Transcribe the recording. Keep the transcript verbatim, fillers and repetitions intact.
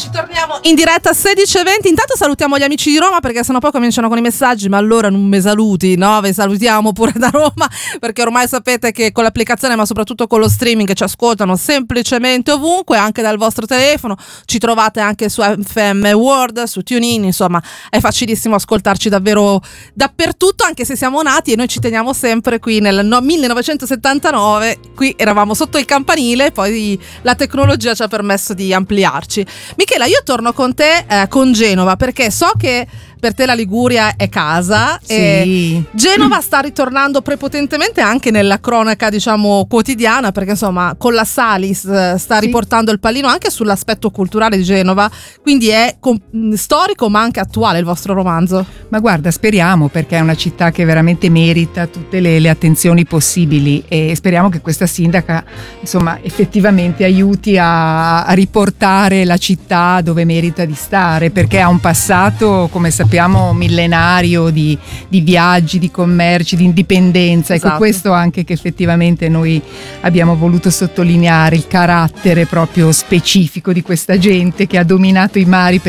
Eccoci, torniamo in diretta a sedici e venti. Intanto salutiamo gli amici di Roma, perché sennò poi cominciano con i messaggi: ma allora non mi saluti? No, vi salutiamo pure da Roma, perché ormai sapete che con l'applicazione, ma soprattutto con lo streaming, ci ascoltano semplicemente ovunque, anche dal vostro telefono. Ci trovate anche su F M World, su TuneIn, insomma è facilissimo ascoltarci davvero dappertutto, anche se siamo nati, e noi ci teniamo sempre qui nel no, millenovecentosettantanove. Qui eravamo sotto il campanile, poi la tecnologia ci ha permesso di ampliarci. Michela, io torno con te eh, con Genova, perché so che per te la Liguria è casa, sì. E Genova sta ritornando prepotentemente anche nella cronaca, diciamo, quotidiana, perché insomma con la Salis sta sì. riportando il pallino anche sull'aspetto culturale di Genova, quindi è com- storico ma anche attuale il vostro romanzo. Ma guarda, speriamo, perché è una città che veramente merita tutte le, le attenzioni possibili, e speriamo che questa sindaca insomma effettivamente aiuti a, a riportare la città dove merita di stare, perché ha un passato, come sappiamo, millenario di, di viaggi, di commerci, di indipendenza. Esatto. Ecco, questo anche che effettivamente noi abbiamo voluto sottolineare, il carattere proprio specifico di questa gente che ha dominato i mari per